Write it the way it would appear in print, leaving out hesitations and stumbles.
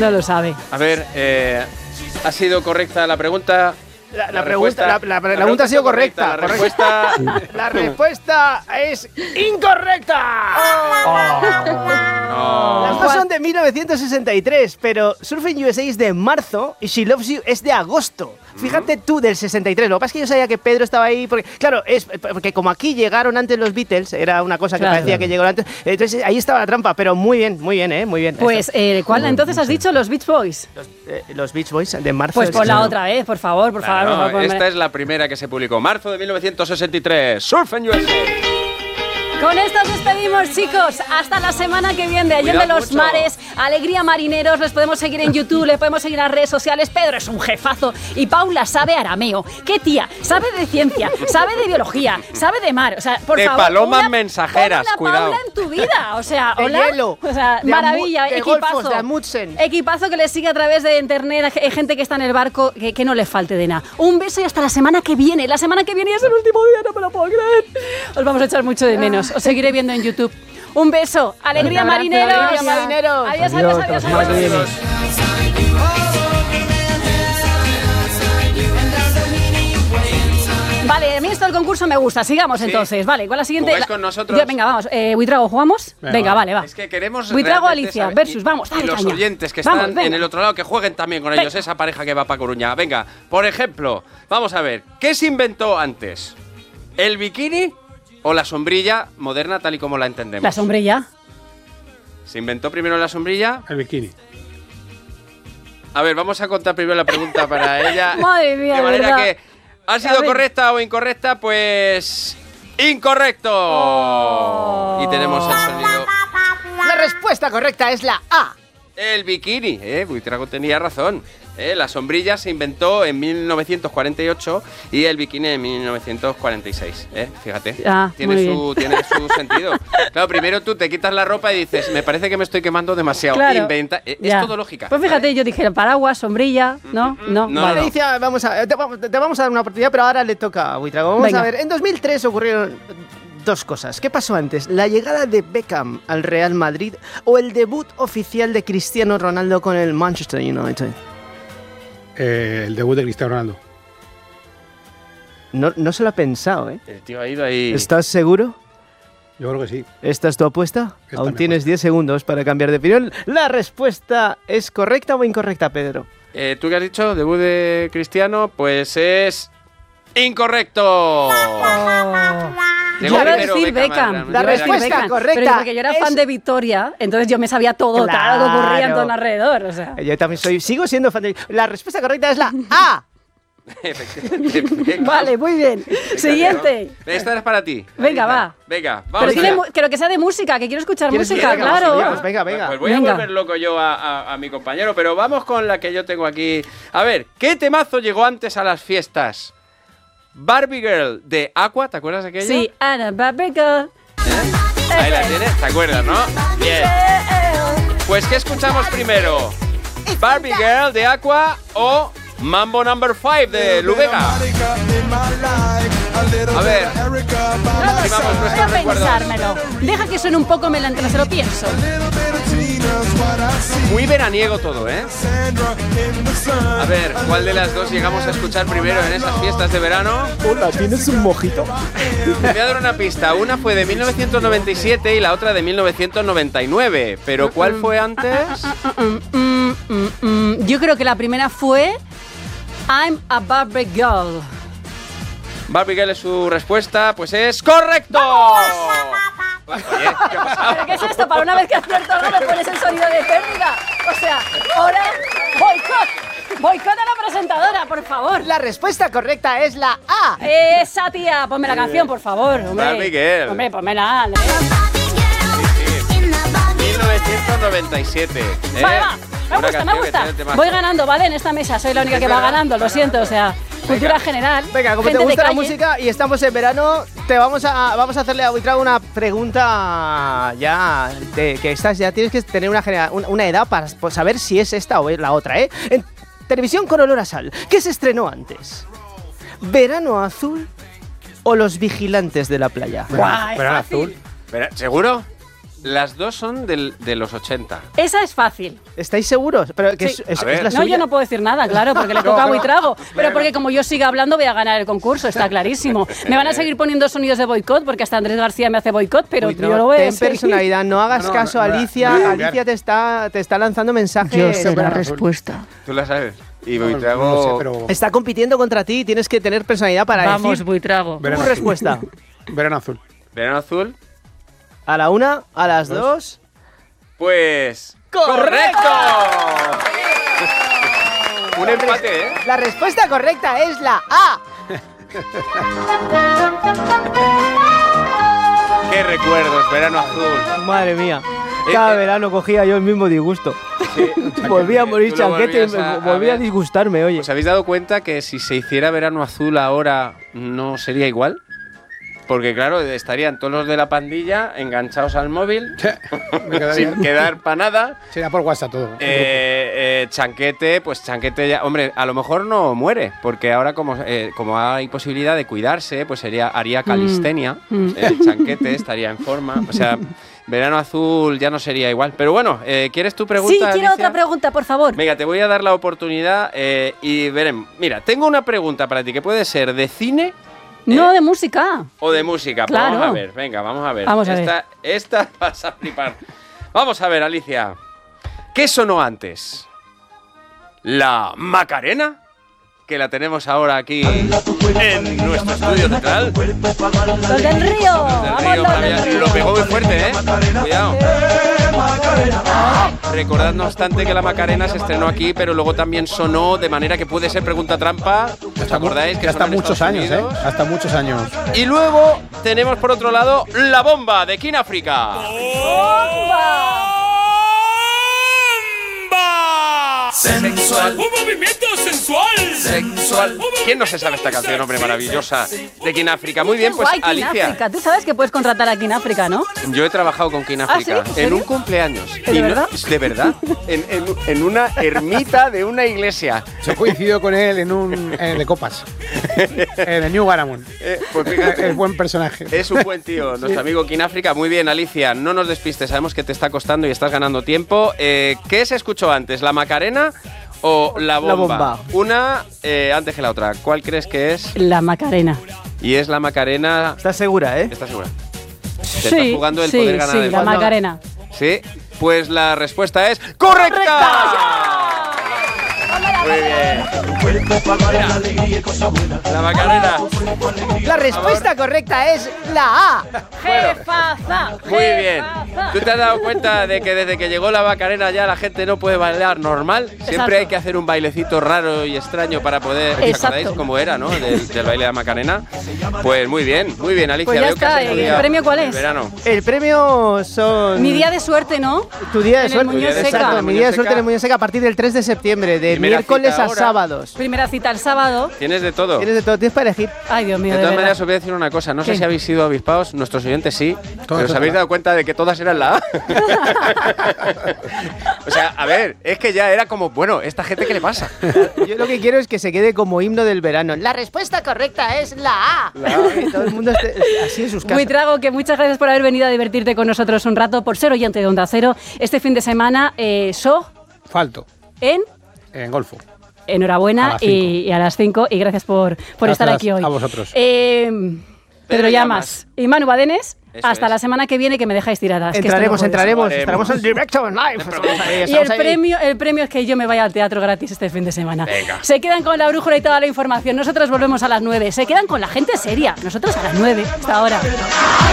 No lo sabe. A ver, ¿ha sido correcta la pregunta? La pregunta ha sido correcta. La respuesta es incorrecta. Las dos son de 1963, pero Surfing USA es de marzo y She Loves You es de agosto. Fíjate tú, del 63. Lo que pasa es que yo sabía que Pedro estaba ahí porque, claro, porque como aquí llegaron antes los Beatles, era una cosa que parecía que llegó antes. Entonces ahí estaba la trampa, pero muy bien, muy bien. Pues, ¿cuál entonces has dicho? ¿Los Beach Boys? Los Beach Boys de marzo. Pues ponla otra vez, por favor. Esta es la primera que se publicó, marzo de 1963. Surfing USA. Con esto os despedimos, chicos. Hasta la semana que viene. Allende los mares, Alegría Marineros. Les podemos seguir en YouTube, les podemos seguir en las redes sociales. Pedro es un jefazo. Y Paula sabe arameo. ¿Qué tía? Sabe de ciencia, sabe de biología, sabe de mar. O sea, por de favor. Palomas mensajeras, cuidado. Paula en tu vida. O sea, de hola. hielo, o sea, maravilla. De equipazo. golfos, de Amundsen. Equipazo que les sigue a través de internet. Gente que está en el barco, que no le falte de nada. Un beso y hasta la semana que viene. La semana que viene es el último día, no me lo puedo creer. Os vamos a echar mucho de menos. Os seguiré viendo en YouTube. Un beso. Alegría Marineros. Alegría Marineros. Adiós. Vale, a mí esto del concurso me gusta. Sigamos entonces. Vale, ¿cuál es la siguiente? ¿Jugáis con nosotros? Venga, vamos. Buitrago, ¿jugamos? Venga, vale, va. Es que queremos Buitrago Alicia versus, vamos. Y los oyentes que están en el otro lado, que jueguen también con ellos, esa pareja que va para Coruña. Venga, por ejemplo, vamos a ver, ¿qué se inventó antes? ¿El bikini o la sombrilla moderna tal y como la entendemos? La sombrilla. ¿Se inventó primero la sombrilla? El bikini. A ver, vamos a contar primero la pregunta para ella. Madre mía, de manera verdad. que ha sido correcta o incorrecta, pues incorrecto. Y tenemos el sonido. La respuesta correcta es la A. El bikini, Buitrago tenía razón. La sombrilla se inventó en 1948 y el bikini en 1946. Fíjate, tiene su sentido. Claro, primero tú te quitas la ropa y dices, me parece que me estoy quemando demasiado. Claro. Es todo lógica. Pues fíjate, yo dije paraguas, sombrilla, ¿no? Vale. Alicia, te vamos a dar una oportunidad, pero ahora le toca a Buitrago. Vamos a ver, en 2003 ocurrieron dos cosas. ¿Qué pasó antes? ¿La llegada de Beckham al Real Madrid o el debut oficial de Cristiano Ronaldo con el Manchester United? El debut de Cristiano Ronaldo. No se lo ha pensado, ¿eh? El tío ha ido ahí. ¿Estás seguro? Yo creo que sí. ¿Esta es tu apuesta? Aún tienes 10 segundos para cambiar de opinión. ¿La respuesta es correcta o incorrecta, Pedro? ¿Tú qué has dicho? ¿Debut de Cristiano? Pues es incorrecto. Yo iba a decir Beckham. La respuesta correcta. Pero porque yo era fan de Victoria, entonces yo me sabía todo, lo que ocurría en todo alrededor. O sea. Yo también sigo siendo fan de... La respuesta correcta es la A. Vale, muy bien. Siguiente. Esta es para ti. Venga, va. Venga, vamos. Pero que sea de música, que quiero escuchar música, claro. Pues venga. Pues voy a volver loco yo a mi compañero, pero vamos con la que yo tengo aquí. A ver, ¿qué temazo llegó antes a las fiestas? Barbie Girl de Aqua, ¿te acuerdas de aquello? Sí, Ana Barbie Girl. Ahí la tienes, ¿te acuerdas, no? Bien. Pues, ¿qué escuchamos primero? ¿Barbie Girl de Aqua o Mambo No. 5 de Lubega? A ver, Voy a pensármelo. Deja que suene un poco melantrónico, se lo pienso. Muy veraniego todo, ¿eh? A ver, ¿cuál de las dos llegamos a escuchar primero en esas fiestas de verano? Hola, ¿tienes un mojito? Te voy a dar una pista. Una fue de 1997 y la otra de 1999. ¿Pero cuál fue antes? Yo creo que la primera fue I'm a Barbie Girl. Barbie Girl es su respuesta, pues es ¡correcto! Oye, ¿qué ha pasado? ¿Pero qué es esto? Para una vez que acierto algo me pones el sonido de pérdida. O sea, ahora boicot a la presentadora, por favor. La respuesta correcta es la A. Esa tía, ponme la canción, por favor. Hombre. Barbie Girl. Hombre, ponmela. 1997. Va. Me gusta. Voy ganando, ¿vale? En esta mesa soy la única que va ganando, lo siento, o sea, cultura general. Venga, como te gusta la música y estamos en verano, vamos a hacerle a Buitrago una pregunta ya que estás, ya tienes que tener una edad para saber si es esta o es la otra, ¿eh? En televisión con olor a sal, ¿qué se estrenó antes? ¿Verano Azul o Los Vigilantes de la Playa? Verano Azul. ¿Seguro? Las dos son de los 80. Esa es fácil. ¿Estáis seguros? Pero que Sí. es A ver. la No, suya. yo no puedo decir nada, claro, porque le toca a Buitrago. Pero porque como yo siga hablando voy a ganar el concurso, está clarísimo. Me van a seguir poniendo sonidos de boicot, porque hasta Andrés García me hace boicot, pero Uy, yo lo voy a ten seguir. personalidad, no hagas No, caso a no, Alicia. no, Alicia te está lanzando mensajes. Yo sé la verano azul. respuesta. ¿Tú la sabes? Y No, Buitrago... no sé, pero Está compitiendo contra ti, tienes que tener personalidad para Vamos, decir Buitrago. tu Verano azul. respuesta. Verano azul. Verano azul. A la 1, a las 2. Pues... ¡Correcto! Un empate, ¿eh? La respuesta correcta es la A. ¡Qué recuerdos! Verano azul. Madre mía. Cada verano cogía yo el mismo disgusto. Volvía a morir Tú lo chanquete y volvías a volvía a ver. disgustarme, oye. ¿Os habéis dado cuenta que si se hiciera verano azul ahora no sería igual? Porque claro, estarían todos los de la pandilla enganchados al móvil, Me quedaría. sin quedar para nada. Sería por WhatsApp todo. Chanquete, pues Chanquete ya, hombre, a lo mejor no muere, porque ahora como hay posibilidad de cuidarse, pues haría calistenia, Chanquete estaría en forma, o sea, verano azul ya no sería igual. Pero bueno, ¿quieres tu pregunta, Sí, quiero Alicia? otra pregunta, por favor. Venga, te voy a dar la oportunidad y veremos. Mira, tengo una pregunta para ti que puede ser de cine No, de música. o de música. Pues Claro. vamos a ver, venga, vamos a ver. Vamos a ver. Esta vas a flipar. Vamos a ver, Alicia. ¿Qué sonó antes? ¿La Macarena? Que la tenemos ahora aquí en nuestro estudio central. Los del río. Vamos, Río, los maravilla. del río. Lo pegó muy fuerte, ¿eh? Cuidado. Recordad, no obstante, que la Macarena se estrenó aquí, pero luego también sonó de manera que puede ser pregunta trampa. ¿Os acordáis? Que hasta sonó en muchos Estados años, Unidos? Hasta muchos años. Y luego tenemos por otro lado La Bomba de King África. Sensual. ¡Un movimiento sensual! Sensual. ¿Quién no se sabe esta canción, hombre, maravillosa de King África? Muy bien, pues Guay, King Alicia. África. Tú sabes que puedes contratar aquí en África, ¿no? Yo he trabajado con King África ¿sí? ¿En en un serio? cumpleaños. ¿De Y no- verdad? de verdad. En una ermita de una iglesia. Yo coincido con él en un de copas. De New Garamond. Pues fíjate. Es buen personaje. Es un buen tío, nuestro amigo King África. Muy bien, Alicia, no nos despistes, sabemos que te está costando y estás ganando tiempo. ¿Qué se escuchó antes, la Macarena o la bomba? La bomba. Una antes que la otra. ¿Cuál crees que es? La Macarena. Y es la Macarena. ¿Estás segura, eh? ¿Estás segura? Te estás jugando el poder ganar sí, el la mundo. Macarena. Sí, pues la respuesta es ¡correcta! Muy bien. Mira, la Macarena. La respuesta correcta es la A. Jefaza. Muy bien. jefaza. ¿Tú te has dado cuenta de que desde que llegó la Macarena ya la gente no puede bailar normal? Siempre Exacto. hay que hacer un bailecito raro y extraño para poder... ¿Os Exacto. acordáis cómo era, no? Del baile de la Macarena. Pues muy bien, Alicia. Pues ya Veo que has está, ¿el estudiado premio cuál es? verano. El premio son... Mi día de suerte, ¿no? Tu día de en el suerte. Muñoz Seca. Exacto, mi día de suerte Seca. en el Muñoz Seca a partir del 3 de septiembre, de Primera miércoles cita a ahora. sábados. Primera cita el sábado. Tienes de todo. Tienes de todo, tienes para elegir. Ay, Dios mío, De de todas verdad. maneras, os voy a decir una cosa. No sé ¿Qué? si habéis sido avispados, nuestros oyentes sí, pero os es habéis verdad. dado cuenta de que todas eran la A. O sea, a ver, es que ya era como, bueno, ¿esta gente qué le pasa? Yo lo que quiero es que se quede como himno del verano. La respuesta correcta es la A. Que todo el mundo esté así en sus casas. Buitrago, que muchas gracias por haber venido a divertirte con nosotros un rato, por ser oyente de Onda Cero. Este fin de semana, Falto. en... Golfo. Enhorabuena A las 5. y a las 5 y gracias por estar Gracias aquí hoy. a vosotros. Pedro Llamas y Manu Badenes, Eso hasta es. la semana que viene que me dejáis tiradas. que esto no puede ser. Entraremos. Haremos. Estaremos en directo, en live. Y el premio es que yo me vaya al teatro gratis este fin de semana. Venga. Se quedan con la brújula y toda la información. Nosotros volvemos a las 9. Se quedan con la gente seria. Nosotros a las 9. Hasta ahora.